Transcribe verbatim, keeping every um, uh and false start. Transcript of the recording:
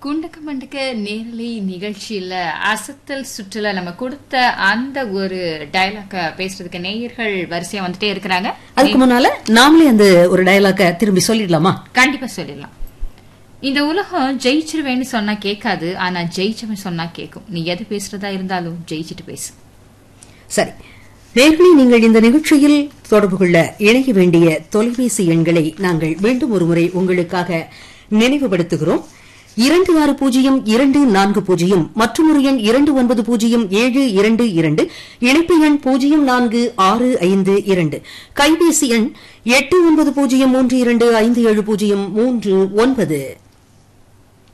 குண்டக்க மண்டக்க நேரலை நிகழ்ச்சியில அசத்தல் சுற்றுல நம்ம கொடுத்த அந்த ஒரு டயலாக பேசுறதுக்கு நேயர்கள் வரிசையா வந்துட்டே இருக்கிறாங்க. அதுக்கு முன்னால நாமளே அந்த ஒரு டயலாக திரும்பி சொல்லிடலாமா? கண்டிப்பா சொல்லிடலாம். இந்த உலகம் ஜெயிச்சிருவேன்னு சொன்னா கேட்காது, ஆனா ஜெயிச்சவன் சொன்னா கேட்கும். நீ எது பேசுறதா இருந்தாலும் ஜெயிச்சிட்டு பேசு. சரி நேயர்களே, நீங்கள் இந்த நிகழ்ச்சியில் தொடர்பு கொள்ள இணைய வேண்டிய தொலைபேசி எண்களை நாங்கள் மீண்டும் ஒருமுறை உங்களுக்காக நினைவுபடுத்துகிறோம். இரண்டு ஆறு பூஜ்ஜியம் இரண்டு நான்கு பூஜ்ஜியம் மற்றும் ஒரு எண் இரண்டு ஒன்பது பூஜ்ஜியம் ஏழு இரண்டு இரண்டு, இணைப்பு எண் பூஜ்ஜியம் நான்கு ஆறு ஐந்து இரண்டு, கைபேசி எண் எட்டு ஒன்பது பூஜ்ஜியம் மூன்று இரண்டு ஐந்து ஏழு பூஜ்ஜியம் மூன்று ஒன்பது.